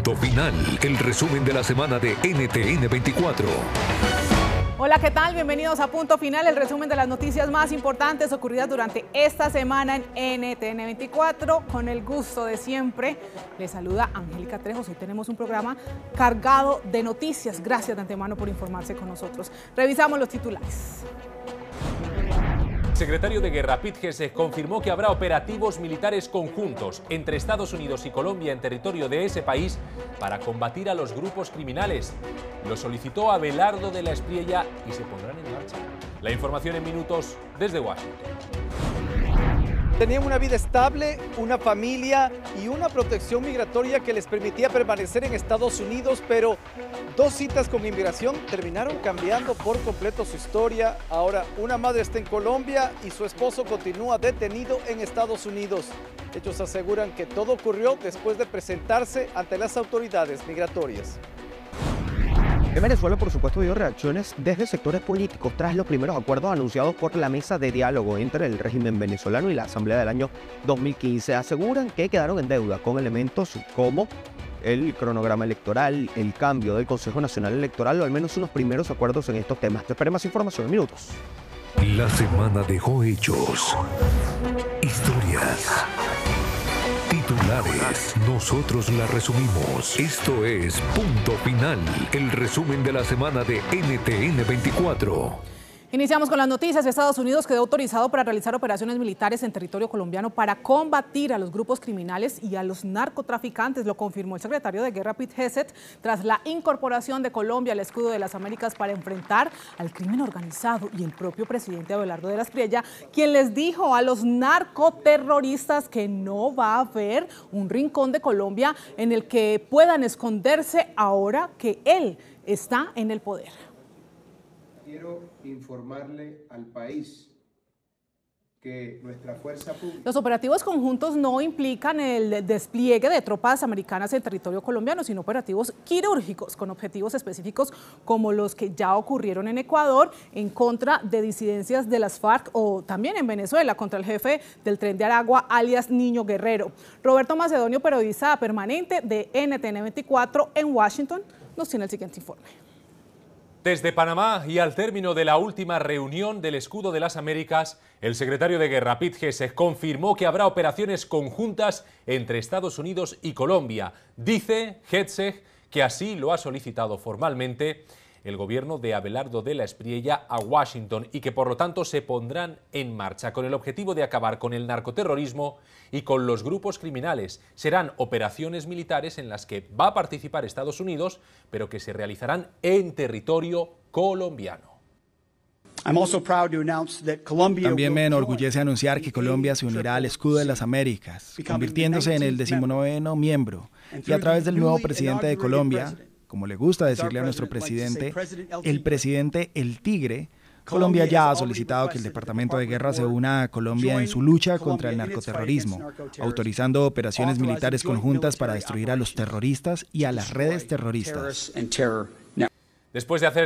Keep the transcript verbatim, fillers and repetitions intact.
Punto Final, el resumen de la semana de N T N veinticuatro. Hola, ¿qué tal? Bienvenidos a Punto Final, el resumen de las noticias más importantes ocurridas durante esta semana en N T N veinticuatro. Con el gusto de siempre, les saluda Angélica Trejos. Hoy tenemos un programa cargado de noticias. Gracias de antemano por informarse con nosotros. Revisamos los titulares. El secretario de Guerra, Pete Hegseth, confirmó que habrá operativos militares conjuntos entre Estados Unidos y Colombia en territorio de ese país para combatir a los grupos criminales. Lo solicitó Abelardo de la Espriella y se pondrán en marcha. La información en minutos desde Washington. Tenían una vida estable, una familia y una protección migratoria que les permitía permanecer en Estados Unidos, pero dos citas con inmigración terminaron cambiando por completo su historia. Ahora una madre está en Colombia y su esposo continúa detenido en Estados Unidos. Ellos aseguran que todo ocurrió después de presentarse ante las autoridades migratorias. En Venezuela, por supuesto, dio reacciones desde sectores políticos tras los primeros acuerdos anunciados por la mesa de diálogo entre el régimen venezolano y la Asamblea del año dos mil quince. Aseguran que quedaron en deuda con elementos como el cronograma electoral, el cambio del Consejo Nacional Electoral o al menos unos primeros acuerdos en estos temas. Te espero más información en minutos. La semana dejó hechos, historias, titulares. Nosotros la resumimos. Esto es Punto Final, el resumen de la semana de N T N veinticuatro. Iniciamos con las noticias. Estados Unidos quedó autorizado para realizar operaciones militares en territorio colombiano para combatir a los grupos criminales y a los narcotraficantes. Lo confirmó el secretario de Guerra, Pete Hegseth, tras la incorporación de Colombia al escudo de las Américas para enfrentar al crimen organizado, y el propio presidente Abelardo de la Espriella, quien les dijo a los narcoterroristas que no va a haber un rincón de Colombia en el que puedan esconderse ahora que él está en el poder. Quiero informarle al país que nuestra fuerza pública... Los operativos conjuntos no implican el despliegue de tropas americanas en territorio colombiano, sino operativos quirúrgicos con objetivos específicos como los que ya ocurrieron en Ecuador en contra de disidencias de las FARC, o también en Venezuela contra el jefe del Tren de Aragua, alias Niño Guerrero. Roberto Macedonio, periodista permanente de N T N veinticuatro en Washington, nos tiene el siguiente informe. Desde Panamá y al término de la última reunión del Escudo de las Américas, el secretario de Guerra, Pete Hegseth, confirmó que habrá operaciones conjuntas entre Estados Unidos y Colombia. Dice Hegseth que así lo ha solicitado formalmente el gobierno de Abelardo de la Espriella a Washington y que por lo tanto se pondrán en marcha con el objetivo de acabar con el narcoterrorismo y con los grupos criminales. Serán operaciones militares en las que va a participar Estados Unidos, pero que se realizarán en territorio colombiano. También me enorgullece anunciar que Colombia se unirá al Escudo de las Américas, convirtiéndose en el decimonoveno miembro, y a través del nuevo presidente de Colombia, como le gusta decirle a nuestro presidente, el presidente El Tigre, Colombia ya ha solicitado que el Departamento de Guerra se una a Colombia en su lucha contra el narcoterrorismo, autorizando operaciones militares conjuntas para destruir a los terroristas y a las redes terroristas. Después de hacer